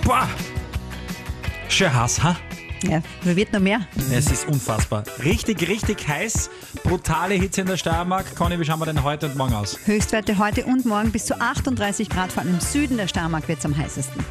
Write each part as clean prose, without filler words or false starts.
Boah! Schön heiß, ha? Ja, wer wird noch mehr? Es ist unfassbar. Richtig, richtig heiß. Brutale Hitze in der Steiermark. Conny, wie schauen wir denn heute und morgen aus? Höchstwerte heute und morgen bis zu 38 Grad, vor allem im Süden der Steiermark wird es am heißesten.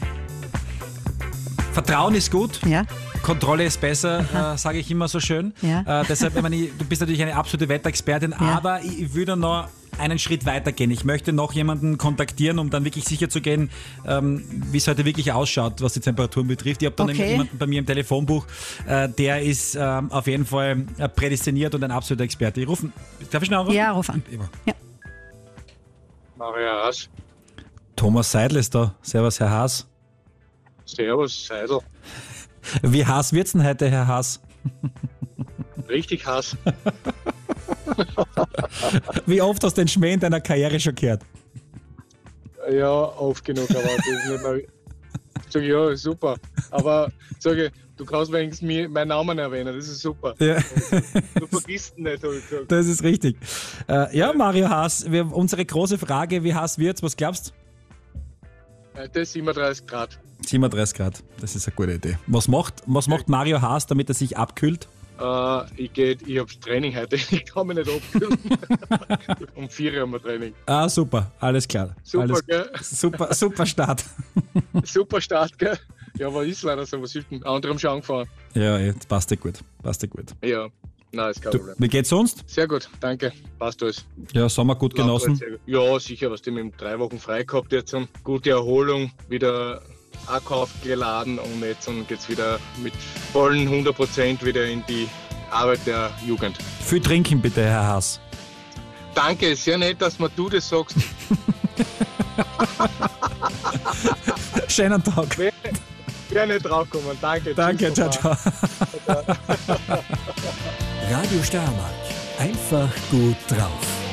Vertrauen ist gut. Ja. Kontrolle ist besser, sage ich immer so schön. Ja. Deshalb, du bist natürlich eine absolute Wetterexpertin, aber ich würde noch einen Schritt weiter gehen. Ich möchte noch jemanden kontaktieren, um dann wirklich sicher zu gehen, wie es heute wirklich ausschaut, was die Temperaturen betrifft. Ich habe dann jemanden bei mir im Telefonbuch, der ist auf jeden Fall prädestiniert und ein absoluter Experte. Darf ich schnell anrufen? Ja, ruf an. Ja. Mario Haas. Thomas Seidel ist da. Servus, Herr Haas. Servus, Seidel. Wie heiß wird's denn heute, Herr Haas? Richtig Haas. Wie oft hast du den Schmäh in deiner Karriere schon gehört? Ja, oft genug, aber das ist nicht mehr. Sag ich, ja, super. Aber sage ich, du kannst wenigstens meinen Namen erwähnen, das ist super. Ja. Du vergisst ihn nicht, habe ich gesagt. Das ist richtig. Mario Haas, unsere große Frage, wie heiß wird's? Was glaubst du? Das 37 Grad. 37 Grad, das ist eine gute Idee. Was macht Mario Haas, damit er sich abkühlt? Ich habe Training heute, ich kann mich nicht abkühlen. Um 4 Uhr haben wir Training. Ah, super, alles klar. Super, gell? Super Start. Super Start, gell? Ja, aber ist leider so, was hilft denn? Andere haben schon angefahren. Ja, jetzt passt dir gut. Ja, nein, ist kein Problem. Wie geht's sonst? Sehr gut, danke. Passt alles. Ja, Sommer gut genossen. Ja, sicher, was dem mit 3 Wochen frei gehabt jetzt. Gute Erholung, wieder Akku aufgeladen und jetzt geht's wieder mit vollen 100% wieder in die Arbeit der Jugend. Viel trinken bitte, Herr Haas. Danke, sehr nett, dass du das sagst. Schönen Tag. Wäre nicht draufgekommen, danke. Danke, Tschüss, ciao. Radio Steiermark. Einfach gut drauf.